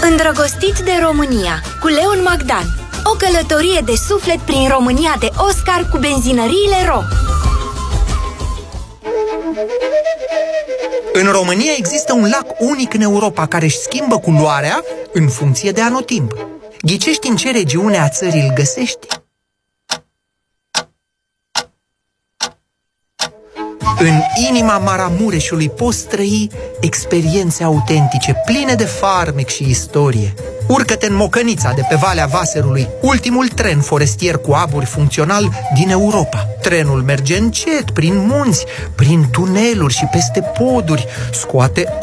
Îndrăgostit de România, cu Leon Magdan. O călătorie de suflet prin România de Oscar cu benzinăriile Ro. În România există un lac unic în Europa care își schimbă culoarea în funcție de anotimp. Ghicești în ce regiune a țării îl găsești? În inima Maramureșului poți trăi experiențe autentice, pline de farmec și istorie. Urcă-te în Mocănița de pe Valea Vaserului, ultimul tren forestier cu aburi funcțional din Europa. Trenul merge încet, prin munți, prin tuneluri și peste poduri, scoate